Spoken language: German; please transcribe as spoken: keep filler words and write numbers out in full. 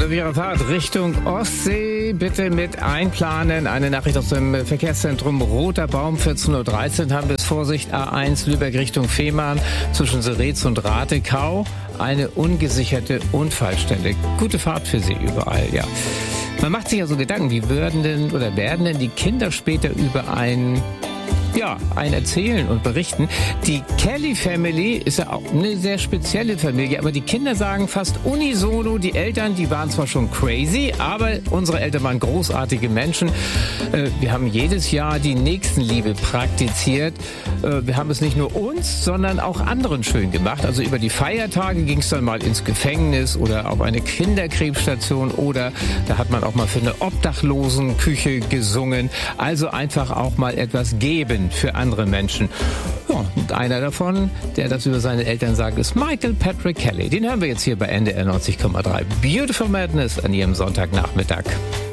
auf Ihrer Fahrt Richtung Ostsee bitte mit einplanen. Eine Nachricht aus dem Verkehrszentrum Roter Baum. vierzehn Uhr dreizehn haben wir es. Vorsicht, A eins Lübeck Richtung Fehmarn zwischen Seretz und Ratekau. Eine ungesicherte Unfallstelle. Gute Fahrt für Sie überall, ja. Man macht sich ja so Gedanken, wie würden denn oder werden denn die Kinder später über ein Ja, ein Erzählen und Berichten. Die Kelly Family ist ja auch eine sehr spezielle Familie, aber die Kinder sagen fast unisono, die Eltern, die waren zwar schon crazy, aber unsere Eltern waren großartige Menschen. Wir haben jedes Jahr die Nächstenliebe praktiziert. Wir haben es nicht nur uns, sondern auch anderen schön gemacht. Also über die Feiertage ging es dann mal ins Gefängnis oder auf eine Kinderkrebsstation oder da hat man auch mal für eine Obdachlosenküche gesungen. Also einfach auch mal etwas geben für andere Menschen. Ja, und einer davon, der das über seine Eltern sagt, ist Michael Patrick Kelly. Den hören wir jetzt hier bei N D R neunzig Komma drei. Beautiful Madness an Ihrem Sonntagnachmittag.